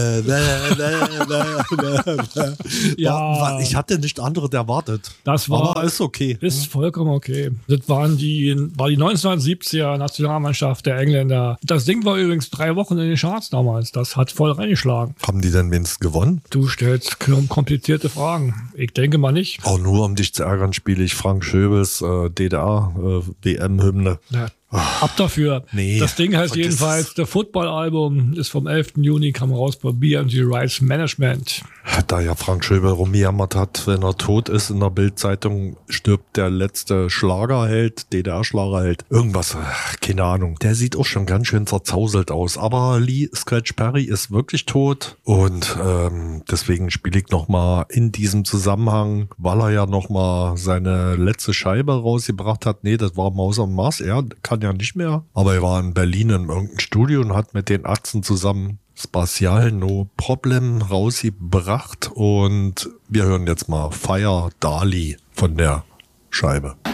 Ja. Ich hatte nicht anderes erwartet. Aber ist okay. Ist vollkommen okay. Das war die 1970er Nationalmannschaft der Engländer. Das Ding war übrigens 3 Wochen in den Charts damals. Das hat voll reingeschlagen. Haben die denn wenigstens gewonnen? Du stellst komplizierte Fragen. Ich denke mal nicht. Auch nur um dich zu ärgern, spiele ich Frank Schöbels DDR-WM-Hymne. Ja. Ab dafür. Nee, das Ding heißt jedenfalls, der Football-Album ist vom 11. Juni, kam raus bei BMG Rights Management. Da ja Frank Schöbel rumgejammert hat, wenn er tot ist, in der Bild-Zeitung stirbt der letzte Schlagerheld, DDR-Schlagerheld. Irgendwas, keine Ahnung. Der sieht auch schon ganz schön zerzauselt aus. Aber Lee Scratch Perry ist wirklich tot. Und deswegen spiele ich nochmal in diesem Zusammenhang, weil er ja nochmal seine letzte Scheibe rausgebracht hat. Nee, das war Maus am Mars. Er kann ja nicht mehr. Aber er war in Berlin in irgendeinem Studio und hat mit den Atzen zusammen Spatial No Problem rausgebracht. Und wir hören jetzt mal Fire Dali von der Scheibe.